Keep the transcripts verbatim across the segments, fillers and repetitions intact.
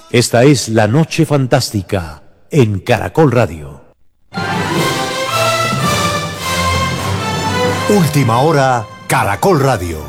Esta es La Noche Fantástica en Caracol Radio. Última hora, Caracol Radio.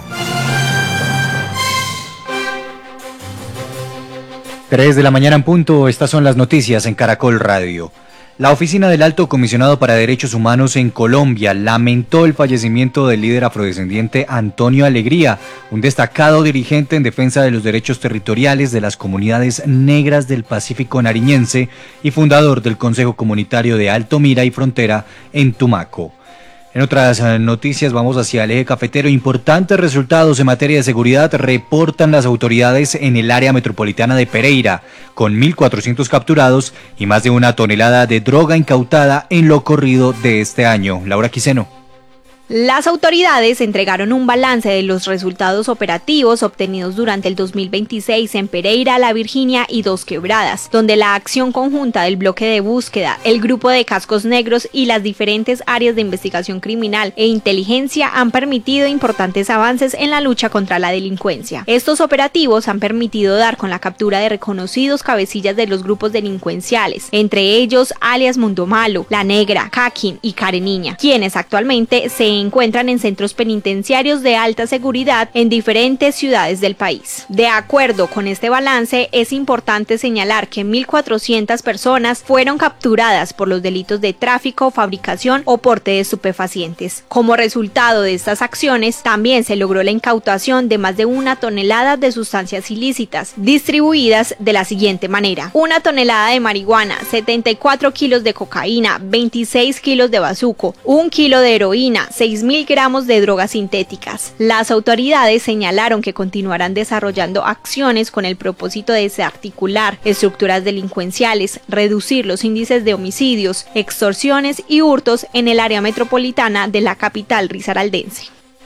tres de la mañana en punto, estas son las noticias en Caracol Radio. La Oficina del Alto Comisionado para Derechos Humanos en Colombia lamentó el fallecimiento del líder afrodescendiente Antonio Alegría, un destacado dirigente en defensa de los derechos territoriales de las comunidades negras del Pacífico nariñense y fundador del Consejo Comunitario de Alto Mira y Frontera en Tumaco. En otras noticias vamos hacia el eje cafetero. Importantes resultados en materia de seguridad reportan las autoridades en el área metropolitana de Pereira, con mil cuatrocientos capturados y más de una tonelada de droga incautada en lo corrido de este año. Laura Quiseno. Las autoridades entregaron un balance de los resultados operativos obtenidos durante el dos mil veintiséis en Pereira, La Virginia y Dos Quebradas, donde la acción conjunta del bloque de búsqueda, el grupo de cascos negros y las diferentes áreas de investigación criminal e inteligencia han permitido importantes avances en la lucha contra la delincuencia. Estos operativos han permitido dar con la captura de reconocidos cabecillas de los grupos delincuenciales, entre ellos alias Mundo Malo, La Negra, Caquín y Careniña, quienes actualmente se encuentran en centros penitenciarios de alta seguridad en diferentes ciudades del país. De acuerdo con este balance, es importante señalar que mil cuatrocientas personas fueron capturadas por los delitos de tráfico, fabricación o porte de estupefacientes. Como resultado de estas acciones, también se logró la incautación de más de una tonelada de sustancias ilícitas, distribuidas de la siguiente manera: una tonelada de marihuana, setenta y cuatro kilos de cocaína, veintiséis kilos de bazuco, un kilo de heroína, seis mil gramos de drogas sintéticas. Las autoridades señalaron que continuarán desarrollando acciones con el propósito de desarticular estructuras delincuenciales, reducir los índices de homicidios, extorsiones y hurtos en el área metropolitana de la capital risaraldense.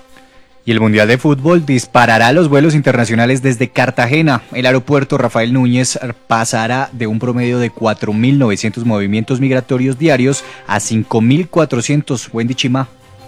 Y el Mundial de Fútbol disparará los vuelos internacionales desde Cartagena. El aeropuerto Rafael Núñez pasará de un promedio de cuatro mil novecientos movimientos migratorios diarios a cinco mil cuatrocientos. Wendy Chima.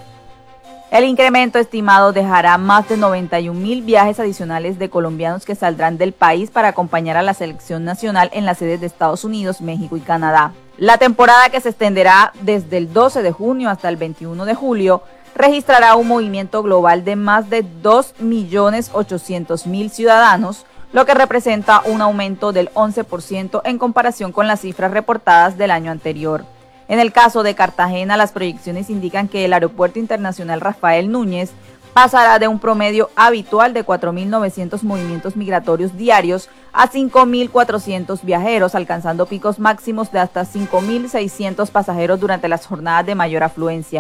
El incremento estimado dejará más de noventa y un mil viajes adicionales de colombianos que saldrán del país para acompañar a la selección nacional en las sedes de Estados Unidos, México y Canadá. La temporada, que se extenderá desde el doce de junio hasta el veintiuno de julio, registrará un movimiento global de más de dos millones ochocientos mil ciudadanos, lo que representa un aumento del once por ciento en comparación con las cifras reportadas del año anterior. En el caso de Cartagena, las proyecciones indican que el Aeropuerto Internacional Rafael Núñez pasará de un promedio habitual de cuatro mil novecientos movimientos migratorios diarios a cinco mil cuatrocientos viajeros, alcanzando picos máximos de hasta cinco mil seiscientos pasajeros durante las jornadas de mayor afluencia.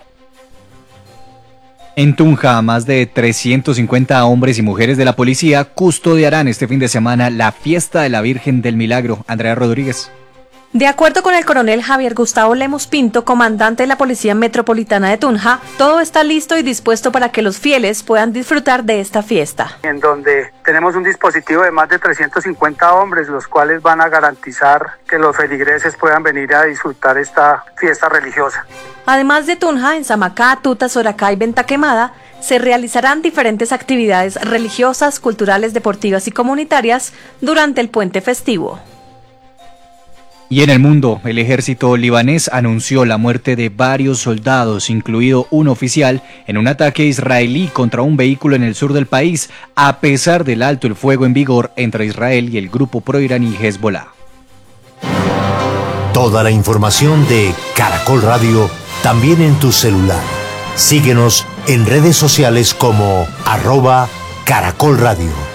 En Tunja, más de trescientos cincuenta hombres y mujeres de la policía custodiarán este fin de semana la fiesta de la Virgen del Milagro. Andrea Rodríguez. De acuerdo con el coronel Javier Gustavo Lemos Pinto, comandante de la Policía Metropolitana de Tunja, todo está listo y dispuesto para que los fieles puedan disfrutar de esta fiesta. En donde tenemos un dispositivo de más de trescientos cincuenta hombres, los cuales van a garantizar que los feligreses puedan venir a disfrutar esta fiesta religiosa. Además de Tunja, en Samacá, Tuta, Soracá y Venta Quemada, se realizarán diferentes actividades religiosas, culturales, deportivas y comunitarias durante el puente festivo. Y en el mundo, el ejército libanés anunció la muerte de varios soldados, incluido un oficial, en un ataque israelí contra un vehículo en el sur del país, a pesar del alto el fuego en vigor entre Israel y el grupo proiraní Hezbollah. Toda la información de Caracol Radio también en tu celular. Síguenos en redes sociales como arroba Caracol Radio.